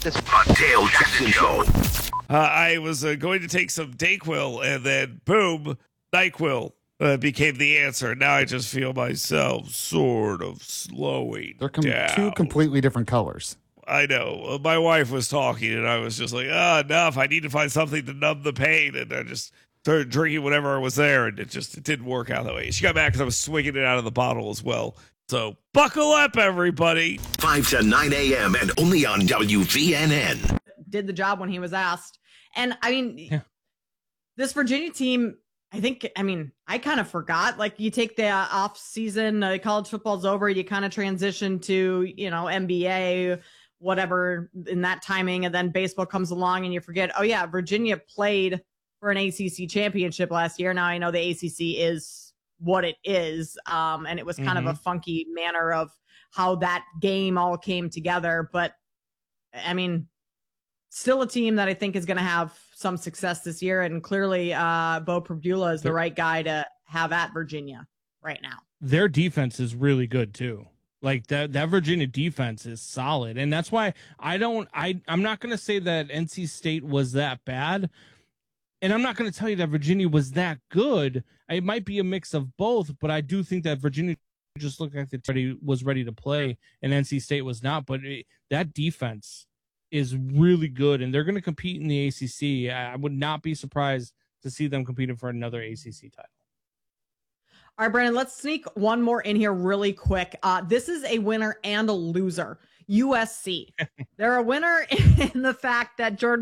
this. The Dale Jackson Show. I was going to take some Dayquil, and then boom, NyQuil became the answer. Now I just feel myself sort of slowing down. Two completely different colors. I know. My wife was talking, and I was just like, enough. I need to find something to numb the pain. And I just started drinking whatever was there, and it didn't work out that way. She got mad because I was swinging it out of the bottle as well. So buckle up, everybody. 5 to 9 a.m. and only on WVNN. Did the job when he was asked. And, I mean, this Virginia team, I kind of forgot. Like, you take the off season, college football's over, you kind of transition to, NBA, whatever in that timing, and then baseball comes along and you forget, oh yeah, Virginia played for an ACC championship last year. Now I know the ACC is what it is, and it was kind of a funky manner of how that game all came together. But, I mean, still a team that I think is going to have some success this year, and clearly Bo Pribula is the right guy to have at Virginia right now. Their defense is really good too. Like that Virginia defense is solid, and that's why I'm not going to say that NC State was that bad, and I'm not going to tell you that Virginia was that good. It might be a mix of both, but I do think that Virginia just looked like it was ready to play, and NC State was not. But that defense is really good, and they're going to compete in the ACC. I would not be surprised to see them competing for another ACC title. All right, Brandon, let's sneak one more in here really quick. This is a winner and a loser. USC. They're a winner in the fact that Jaden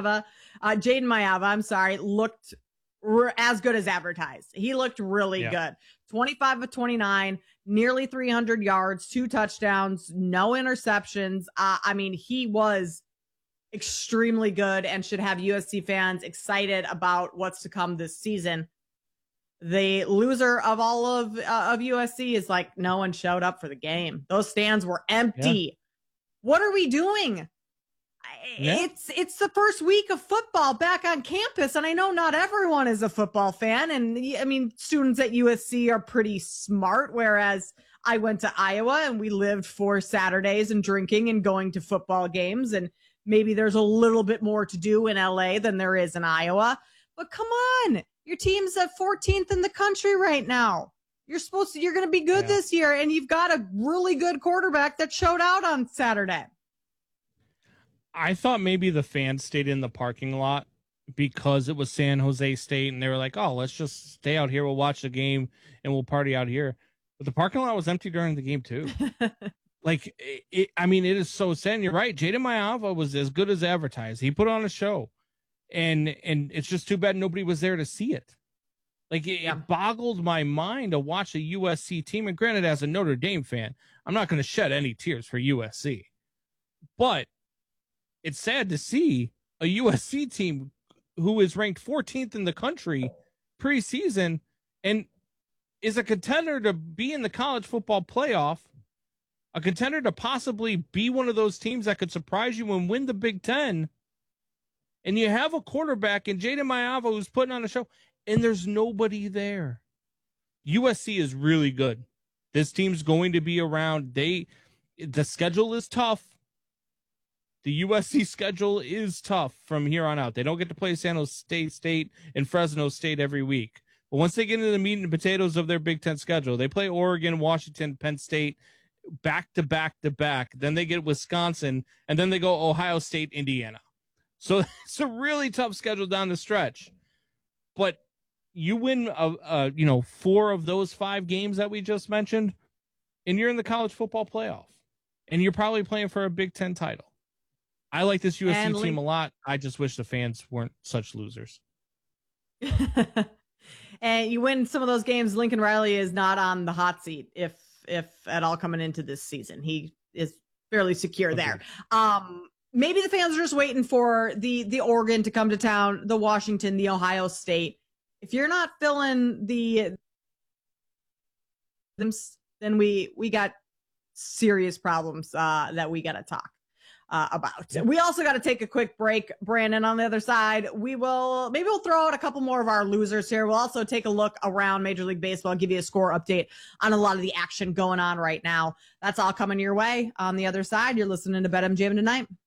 Maiava, looked as good as advertised. He looked really good. 25 of 29, nearly 300 yards, 2 touchdowns, no interceptions. He was extremely good and should have USC fans excited about what's to come this season. The loser of all of USC is like, no one showed up for the game. Those stands were empty. Yeah. What are we doing? Yeah. It's the first week of football back on campus, and I know not everyone is a football fan, and students at USC are pretty smart, whereas I went to Iowa and we lived for Saturdays and drinking and going to football games, and maybe there's a little bit more to do in LA than there is in Iowa. But come on, your team's at 14th in the country right now. You're going to be good this year, and you've got a really good quarterback that showed out on Saturday. I thought maybe the fans stayed in the parking lot because it was San Jose State, and they were like, oh, let's just stay out here. We'll watch the game, and we'll party out here. But the parking lot was empty during the game, too. It is so sad. And you're right. Jaden Maiava was as good as advertised. He put on a show, and it's just too bad nobody was there to see it. It boggled my mind to watch a USC team. And granted, as a Notre Dame fan, I'm not going to shed any tears for USC. But it's sad to see a USC team who is ranked 14th in the country preseason and is a contender to be in the college football playoff, a contender to possibly be one of those teams that could surprise you and win the Big Ten. And you have a quarterback in Jaden Maiava who's putting on a show, and there's nobody there. USC is really good. This team's going to be around. The schedule is tough. The USC schedule is tough from here on out. They don't get to play San Jose State and Fresno State every week. But once they get into the meat and potatoes of their Big Ten schedule, they play Oregon, Washington, Penn State back to back to back. Then they get Wisconsin, and then they go Ohio State, Indiana. So it's a really tough schedule down the stretch. But you win 4 of those 5 games that we just mentioned, and you're in the college football playoff. And you're probably playing for a Big Ten title. I like this USC team a lot. I just wish the fans weren't such losers. And you win some of those games. Lincoln Riley is not on the hot seat, if at all, coming into this season. He is fairly secure there. Maybe the fans are just waiting for the Oregon to come to town, the Washington, the Ohio State. If you're not filling then we got serious problems that we got to talk about. We also got to take a quick break, Brandon. On the other side, we'll throw out a couple more of our losers here. We'll also take a look around Major League Baseball, give you a score update on a lot of the action going on right now. That's all coming your way. On the other side, you're listening to BetMGM tonight.